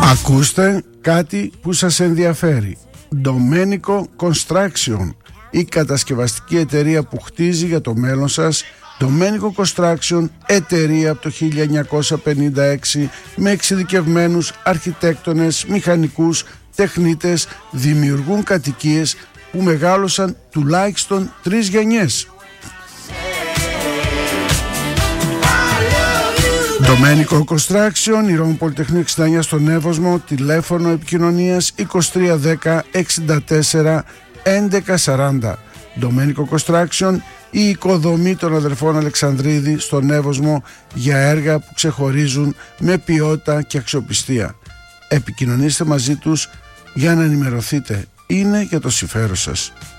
Ακούστε κάτι που σας ενδιαφέρει. Domenico Construction, η κατασκευαστική εταιρεία που χτίζει για το μέλλον σας. Domenico Construction, εταιρεία από το 1956 με εξειδικευμένους αρχιτέκτονες, μηχανικούς, τεχνίτες, δημιουργούν κατοικίες που μεγάλωσαν τουλάχιστον 3 γενιές. Domenico Construction, η Ρώμη Πολυτεχνείου 69 στον Εύωσμο, τηλέφωνο επικοινωνίας 2310 64 1140. Domenico Construction, η οικοδομή των αδερφών Αλεξανδρίδη στον Εύωσμο για έργα που ξεχωρίζουν με ποιότητα και αξιοπιστία. Επικοινωνήστε μαζί τους για να ενημερωθείτε. Είναι για το συμφέρον σας.